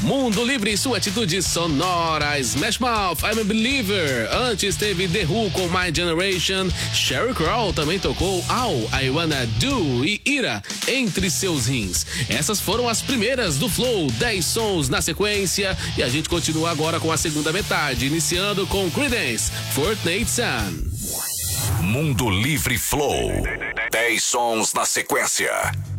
Mundo Livre, sua atitude sonora. Smash Mouth, I'm a Believer. Antes teve The Who com My Generation. Sheryl Crow também tocou All I Wanna Do e Ira, Entre Seus Rins. Essas foram as primeiras do Flow, 10 sons na sequência. E a gente continua agora com a segunda metade, iniciando com Creedence, Fortnite Sun. Mundo Livre Flow, 10 sons na sequência.